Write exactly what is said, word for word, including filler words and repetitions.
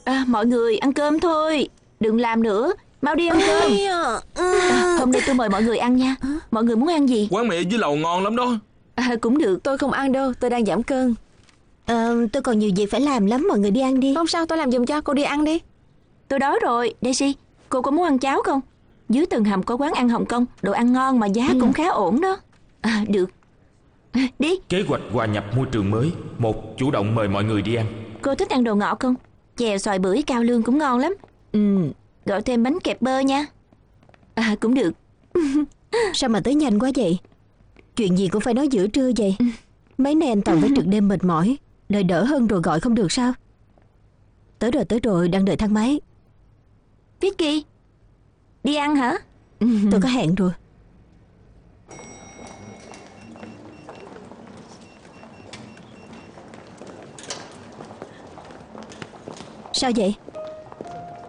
À, mọi người ăn cơm thôi, đừng làm nữa, mau đi ăn cơm. À, hôm nay tôi mời mọi người ăn nha. Mọi người muốn ăn gì? Quán mì ở dưới lầu ngon lắm đó. À, cũng được. Tôi không ăn đâu, tôi đang giảm cân. Ờ, tôi còn nhiều việc phải làm lắm, mọi người đi ăn đi. Không sao, tôi làm giùm cho, cô đi ăn đi. Tôi đói rồi. Daisy, cô có muốn ăn cháo không? Dưới tầng hầm có quán ăn Hồng Kông, đồ ăn ngon mà giá ừ. cũng khá ổn đó. À, được. À, đi. Kế hoạch hòa nhập môi trường mới. Một, chủ động mời mọi người đi ăn. Cô thích ăn đồ ngọt không? Chèo xoài bưởi cao lương cũng ngon lắm. Ừ, gọi thêm bánh kẹp bơ nha. À, cũng được. Sao mà tới nhanh quá vậy? Chuyện gì cũng phải nói giữa trưa vậy. Mấy nay anh Toàn với trực đêm mệt mỏi, đợi đỡ hơn rồi gọi không được sao? Tới rồi tới rồi, đang đợi thang máy. Vicky, đi ăn hả? Tôi có hẹn rồi. Sao vậy?